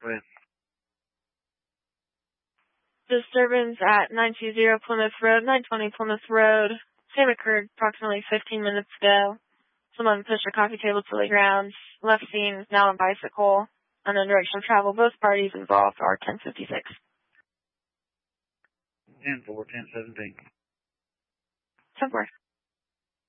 Go ahead. Disturbance at 920 Plymouth Road, 920 Plymouth Road. Same occurred approximately 15 minutes ago. Someone pushed a coffee table to the ground. Left scene, now on bicycle. Unknown direction of travel. Both parties involved are 1056. 10-4, 10-17. 10-4.